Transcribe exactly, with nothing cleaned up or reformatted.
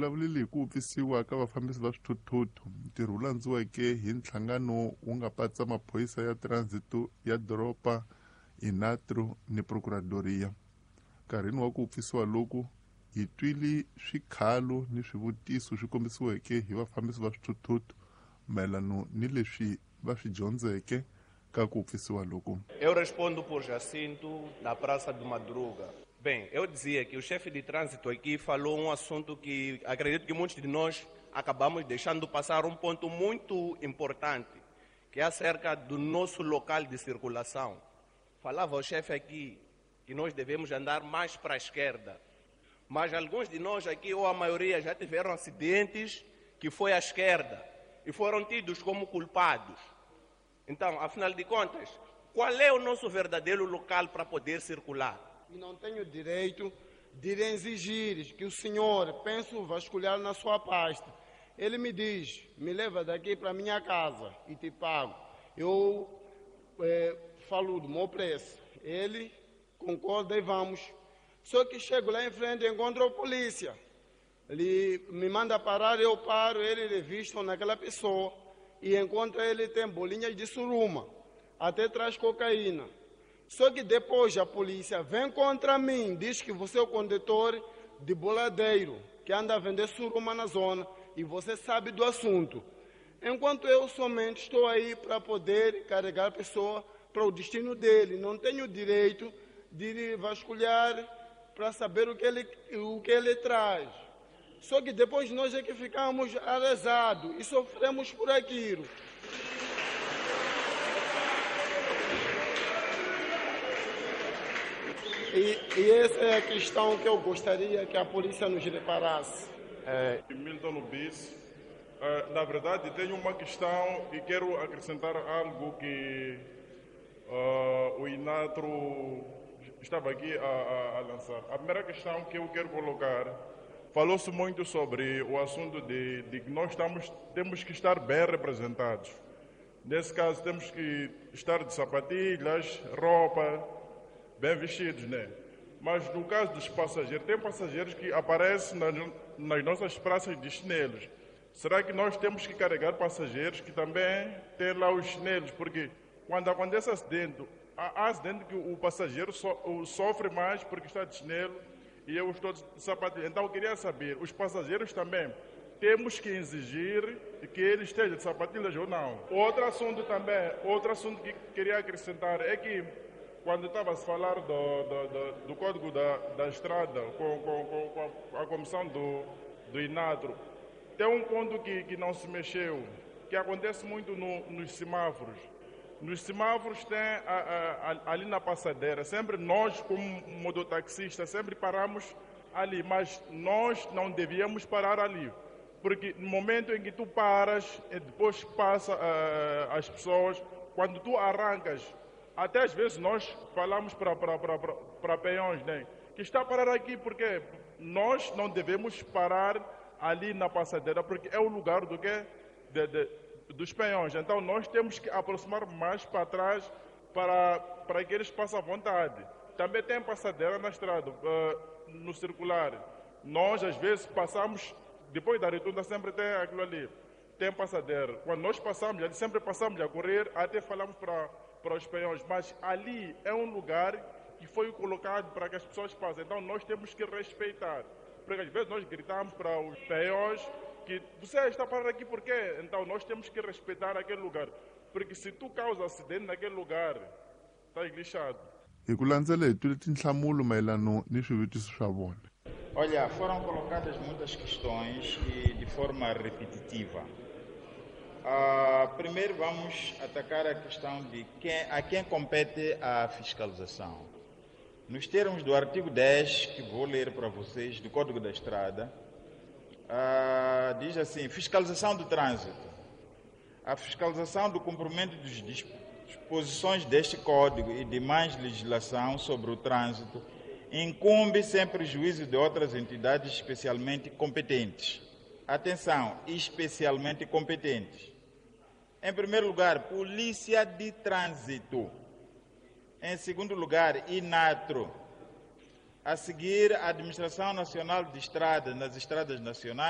vulavuleli hi ku vupfisiwa ka vafambisi va swithuthuthu ntirho wu landziweke hi nhlangano wu nga patsa maphorisa ya transito ya doroba Inatru ni Procuradoria. Nkarhini wa ku vupfisiwa loku hi twile swikhalo ni swivutiso swi kombisiweke hi vafambisi va swithuthuthu mayelano ni leswi va swi dyondzeke ka ku vupfisiwa loku. Eu respondo por Jacinto, na Praça do Madruga. Bem, eu dizia que o chefe de trânsito aqui falou um assunto que acredito que muitos de nós acabamos deixando passar, um ponto muito importante, que é acerca do nosso local de circulação. Falava o chefe aqui que nós devemos andar mais para a esquerda, mas alguns de nós aqui, ou a maioria, já tiveram acidentes que foi à esquerda e foram tidos como culpados. Então, afinal de contas, qual é o nosso verdadeiro local para poder circular? E não tenho direito de exigir que o senhor pense vasculhar na sua pasta. Ele me diz, me leva daqui para minha casa e te pago. Eu é, falo do meu preço. Ele concorda e vamos. Só que chego lá em frente e encontro a polícia. Ele me manda parar, eu paro, ele revisto naquela pessoa e encontra ele tem bolinhas de suruma, até traz cocaína. Só que depois a polícia vem contra mim, diz que você é o condutor de boladeiro, que anda a vender suruma na zona, e você sabe do assunto. Enquanto eu somente estou aí para poder carregar a pessoa para o destino dele, não tenho direito de vasculhar para saber o que ele, o que ele traz. Só que depois nós é que ficamos arrasados e sofremos por aquilo. E, e essa é a questão que eu gostaria que a polícia nos reparasse. É. Milton Bis, uh, na verdade tenho uma questão e quero acrescentar algo que uh, o Inatru estava aqui a, a, a lançar. A primeira questão que eu quero colocar, falou-se muito sobre o assunto de, de que nós estamos, temos que estar bem representados. Nesse caso temos que estar de sapatilhas, roupa, bem vestidos, né? Mas no caso dos passageiros, tem passageiros que aparecem nas, nas nossas praças de chinelos. Será que nós temos que carregar passageiros que também têm lá os chinelos? Porque quando acontece acidente, há acidente que o passageiro so, o sofre mais porque está de chinelo e eu estou de sapatilha. Então eu queria saber, os passageiros também temos que exigir que eles estejam de sapatilhas ou não? Outro assunto também, outro assunto que queria acrescentar é que quando estava a se falar do, do, do, do código da, da estrada com, com, com a comissão do, do Inatru, tem um ponto que, que não se mexeu, que acontece muito no, nos semáforos. Nos semáforos tem a, a, a, ali na passadeira, sempre nós como mototaxistas sempre paramos ali, mas nós não devíamos parar ali, porque no momento em que tu paras, e depois passa uh, as pessoas, quando tu arrancas, até às vezes nós falamos para peões, né, que está a parar aqui porque nós não devemos parar ali na passadeira, porque é o lugar do que de, de, dos peões. Então nós temos que aproximar mais para trás para, para que eles passem à vontade. Também tem passadeira na estrada, uh, no circular. Nós às vezes passamos, depois da rotunda sempre tem aquilo ali, tem passadeira. Quando nós passamos, ali sempre passamos a correr, até falamos para para os peões, mas ali é um lugar que foi colocado para que as pessoas passem, então nós temos que respeitar, porque às vezes nós gritamos para os peões que você está parado aqui por quê? Então nós temos que respeitar aquele lugar, porque se tu causa acidente naquele lugar, está lixado. Hi ku landzela hi twile tinhlamulo mayelano ni swivutiso swa vona. Olha, foram colocadas muitas questões e de forma repetitiva. Uh, primeiro vamos atacar a questão de quem, a quem compete a fiscalização. Nos termos do artigo dez, que vou ler para vocês, do Código da Estrada, uh, diz assim, fiscalização do trânsito. A fiscalização do cumprimento das disposições deste Código e demais legislação sobre o trânsito incumbe sem prejuízo de outras entidades especialmente competentes. Atenção, especialmente competentes. Em primeiro lugar, Polícia de Trânsito. Em segundo lugar, Inatru. A seguir, a Administração Nacional de Estradas nas estradas nacionais.